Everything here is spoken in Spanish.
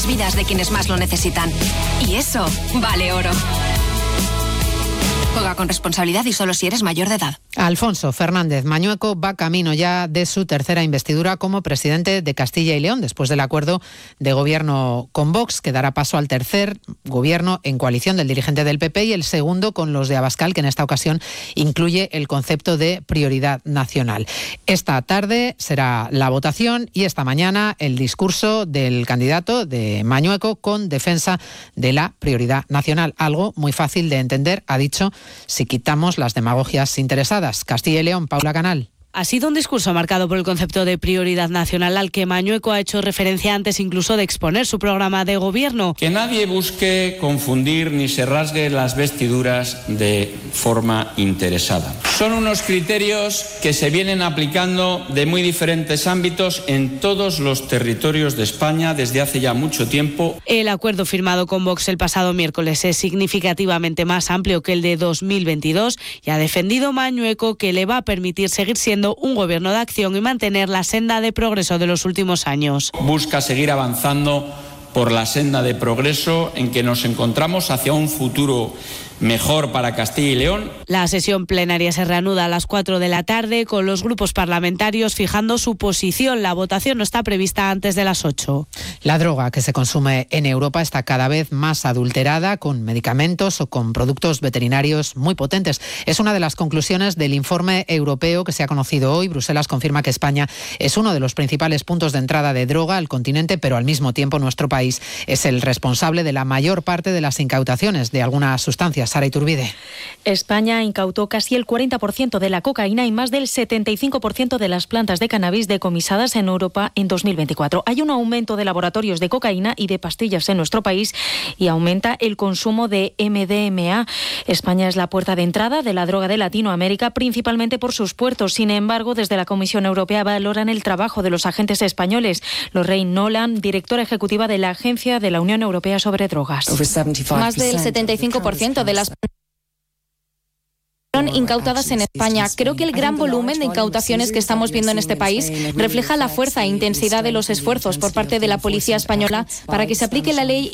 vidas de quienes más lo necesitan. Y eso vale oro. Juega con responsabilidad y solo si eres mayor de edad. Alfonso Fernández Mañueco va camino ya de su tercera investidura como presidente de Castilla y León, después del acuerdo de gobierno con Vox, que dará paso al tercer gobierno en coalición del dirigente del PP y el segundo con los de Abascal, que en esta ocasión incluye el concepto de prioridad nacional. Esta tarde será la votación y esta mañana el discurso del candidato de Mañueco con defensa de la prioridad nacional. Algo muy fácil de entender, ha dicho, si quitamos las demagogias interesadas. Castilla y León, Paula Canal. Ha sido un discurso marcado por el concepto de prioridad nacional al que Mañueco ha hecho referencia antes incluso de exponer su programa de gobierno. Que nadie busque confundir ni se rasgue las vestiduras de forma interesada. Son unos criterios que se vienen aplicando de muy diferentes ámbitos en todos los territorios de España desde hace ya mucho tiempo. El acuerdo firmado con Vox el pasado miércoles es significativamente más amplio que el de 2022 y ha defendido Mañueco que le va a permitir seguir siendo un gobierno de acción y mantener la senda de progreso de los últimos años. Busca seguir avanzando por la senda de progreso en que nos encontramos hacia un futuro mejor para Castilla y León. La sesión plenaria se reanuda a las 4 de la tarde con los grupos parlamentarios fijando su posición. La votación no está prevista antes de las 8. La droga que se consume en Europa está cada vez más adulterada con medicamentos o con productos veterinarios muy potentes. Es una de las conclusiones del informe europeo que se ha conocido hoy. Bruselas confirma que España es uno de los principales puntos de entrada de droga al continente, pero al mismo tiempo nuestro país es el responsable de la mayor parte de las incautaciones de algunas sustancias. Sara Iturbide. España incautó casi el 40% de la cocaína y más del 75% de las plantas de cannabis decomisadas en Europa en 2024. Hay un aumento de laboratorios de cocaína y de pastillas en nuestro país y aumenta el consumo de MDMA. España es la puerta de entrada de la droga de Latinoamérica, principalmente por sus puertos. Sin embargo, desde la Comisión Europea valoran el trabajo de los agentes españoles. Lorraine Nolan, directora ejecutiva de la Agencia de la Unión Europea sobre Drogas. Más del 75% de las incautadas en España. Creo que el gran volumen de incautaciones que estamos viendo en este país refleja la fuerza e intensidad de los esfuerzos por parte de la policía española para que se aplique la ley